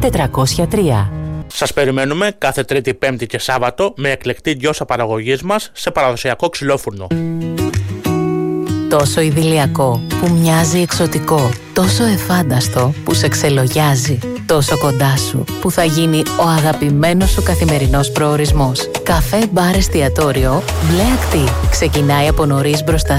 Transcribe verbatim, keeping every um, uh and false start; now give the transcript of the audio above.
τετρακόσια τρία. Σας περιμένουμε κάθε Τρίτη, Πέμπτη και Σάββατο με εκλεκτή γιώσα παραγωγής μας σε παραδοσιακό ξυλόφουρνο. Τόσο ιδηλιακό που μοιάζει εξωτικό, τόσο εφάνταστο που σε ξελογιάζει, τόσο κοντά σου που θα γίνει ο αγαπημένος σου καθημερινός προορισμός. Καφέ μπαρ εστιατόριο Μπλε Ακτή. Ξεκινάει από νωρίς μπροστά